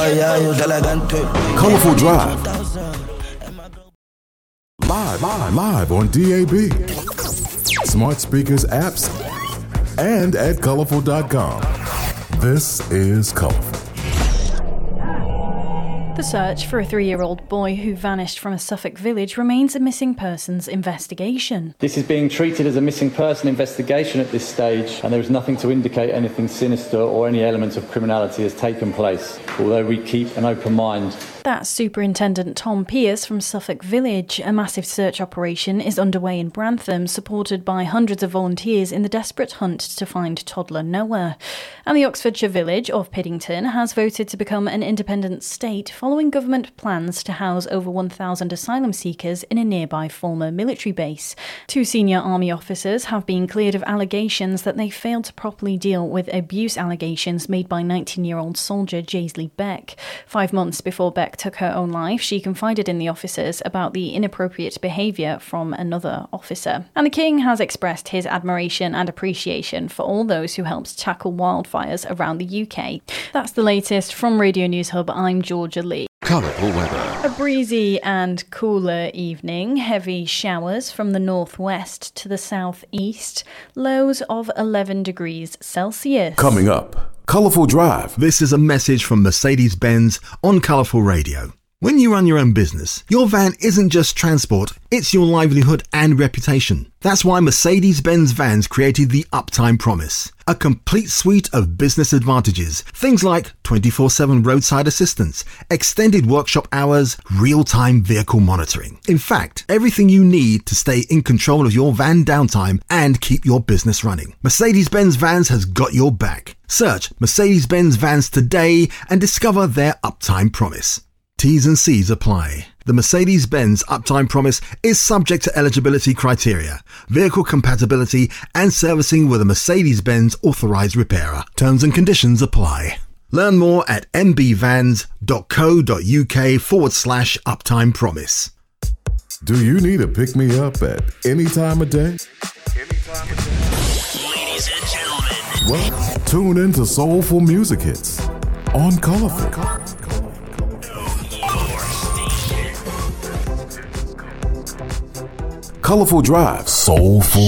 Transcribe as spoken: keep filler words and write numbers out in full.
Colorful Drive. Live, live, live on D A B, smart speakers, apps, and at colorful dot com. This is Colorful. The search for a three-year-old boy who vanished from a Suffolk village remains a missing persons investigation. This is being treated as a missing person investigation at this stage, and there is nothing to indicate anything sinister or any element of criminality has taken place, although we keep an open mind. That's Superintendent Tom Pearce from Suffolk Village. A massive search operation is underway in Brantham, supported by hundreds of volunteers in the desperate hunt to find toddler Noah. And the Oxfordshire village of Piddington has voted to become an independent state following government plans to house over one thousand asylum seekers in a nearby former military base. Two senior army officers have been cleared of allegations that they failed to properly deal with abuse allegations made by nineteen-year-old soldier Jaisley Beck. Five months before Beck took her own life, she confided in the officers about the inappropriate behaviour from another officer. And the King has expressed his admiration and appreciation for all those who helped tackle wildfires around the U K. That's the latest from Radio News Hub. I'm Georgia Lee. Colourful weather. A breezy and cooler evening. Heavy showers from the northwest to the southeast. Lows of eleven degrees Celsius. Coming up, Colourful Drive. This is a message from Mercedes-Benz on Colourful Radio. When you run your own business, your van isn't just transport, it's your livelihood and reputation. That's why Mercedes-Benz Vans created the Uptime Promise, a complete suite of business advantages. Things like twenty-four seven roadside assistance, extended workshop hours, real-time vehicle monitoring. In fact, everything you need to stay in control of your van downtime and keep your business running. Mercedes-Benz Vans has got your back. Search Mercedes-Benz Vans today and discover their Uptime Promise. T's and C's apply. The Mercedes-Benz Uptime Promise is subject to eligibility criteria, vehicle compatibility, and servicing with a Mercedes-Benz authorised repairer. Terms and conditions apply. Learn more at mbvans.co.uk forward slash Uptime Promise. Do you need a pick-me-up at any time of day? Ladies and gentlemen. Well, tune in to Soulful Music Hits on Colourful. Colourful Drive, Soulful